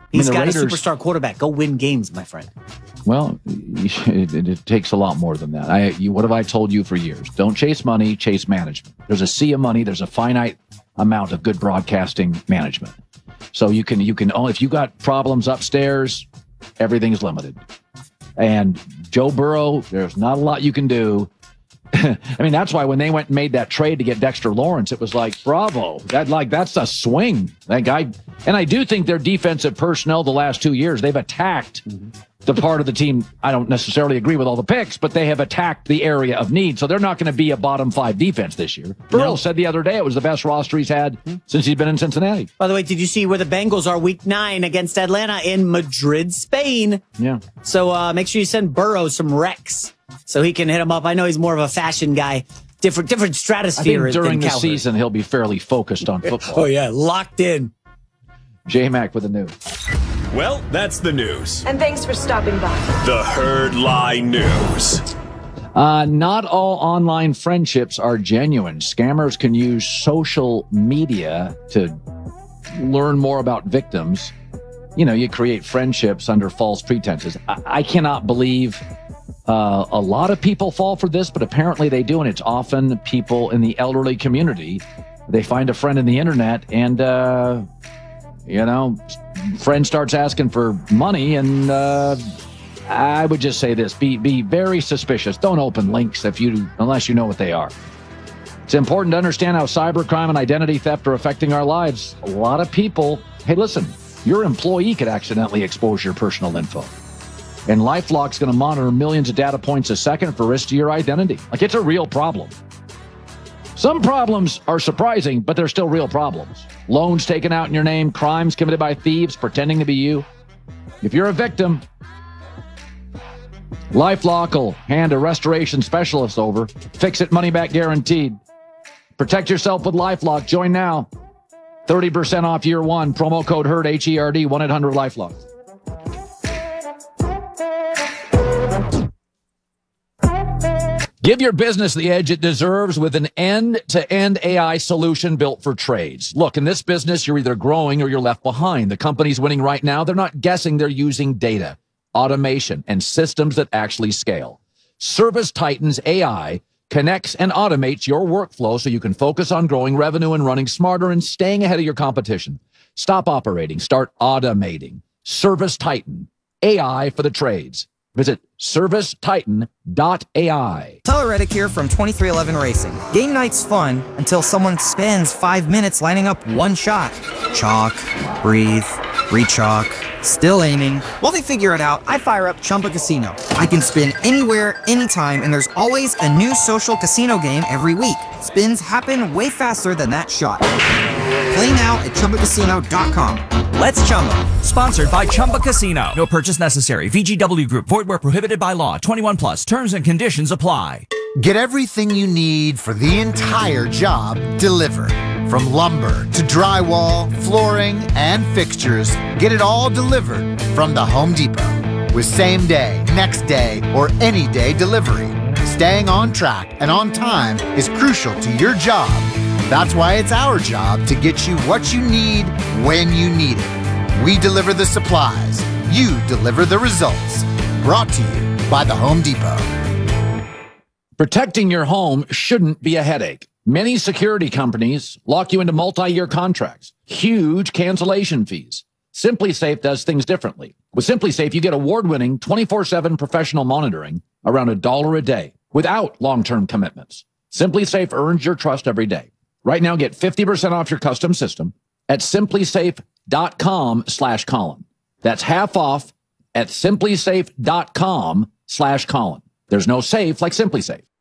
He's got Raiders, a superstar quarterback. Go win games, my friend. Well, it takes a lot more than that. What have I told you for years? Don't chase money, chase management. There's a sea of money. There's a finite amount of good broadcasting management. So you can only, if you got problems upstairs, everything's limited. And Joe Burrow, there's not a lot you can do. I mean, that's why when they went and made that trade to get Dexter Lawrence, it was like, bravo. That's a swing. That guy. And I do think their defensive personnel the last 2 years, they've attacked the part of the team. I don't necessarily agree with all the picks, but they have attacked the area of need. So they're not going to be a bottom 5 defense this year. Burrow said the other day it was the best roster he's had since he's been in Cincinnati. By the way, did you see where the Bengals are week 9 against Atlanta in Madrid, Spain? Yeah. So make sure you send Burrow some recs so he can hit him up. I know he's more of a fashion guy. Different stratosphere. I think during than the Calvert. season, he'll be fairly focused on football. Oh, yeah. Locked in. J-Mac with the news. Well, that's the news. And thanks for stopping by. The Herd Lie News. Not all online friendships are genuine. Scammers can use social media to learn more about victims. You know, you create friendships under false pretenses. I cannot believe a lot of people fall for this, but apparently they do, and it's often people in the elderly community. They find a friend in the internet, and friend starts asking for money, and I would just say this: be very suspicious. Don't open links unless you know what they are. It's important to understand how cybercrime and identity theft are affecting our lives. A lot of people, hey, listen, your employee could accidentally expose your personal info. And LifeLock's going to monitor millions of data points a second for risk to your identity. Like, it's a real problem. Some problems are surprising, but they're still real problems. Loans taken out in your name, crimes committed by thieves pretending to be you. If you're a victim, LifeLock will hand a restoration specialist over. Fix it, money back guaranteed. Protect yourself with LifeLock. Join now. 30% off year one. Promo code HERD, HERD, 1-800-LifeLock. Give your business the edge it deserves with an end-to-end AI solution built for trades. Look, in this business, you're either growing or you're left behind. The companies winning right now, they're not guessing, they're using data, automation, and systems that actually scale. ServiceTitan's AI connects and automates your workflow so you can focus on growing revenue and running smarter and staying ahead of your competition. Stop operating. Start automating. ServiceTitan, AI for the trades. Visit servicetitan.ai. Tyler Reddick here from 2311 Racing. Game night's fun until someone spends 5 minutes lining up one shot. Chalk, breathe, re-chalk, still aiming. While they figure it out, I fire up Chumba Casino. I can spin anywhere, anytime, and there's always a new social casino game every week. Spins happen way faster than that shot. Play now at ChumbaCasino.com. Let's Chumba. Sponsored by Chumba Casino. No purchase necessary. VGW Group. Void where prohibited by law. 21 plus. Terms and conditions apply. Get everything you need for the entire job delivered. From lumber to drywall, flooring, and fixtures, get it all delivered from the Home Depot. With same day, next day, or any day delivery. Staying on track and on time is crucial to your job. That's why it's our job to get you what you need when you need it. We deliver the supplies. You deliver the results. Brought to you by the Home Depot. Protecting your home shouldn't be a headache. Many security companies lock you into multi-year contracts, huge cancellation fees. SimpliSafe does things differently. With SimpliSafe, you get award-winning 24/7 professional monitoring around $1 a day without long-term commitments. SimpliSafe earns your trust every day. Right now, get 50% off your custom system at simplisafe.com/Colin. That's half off at simplisafe.com/Colin. There's no safe like SimpliSafe.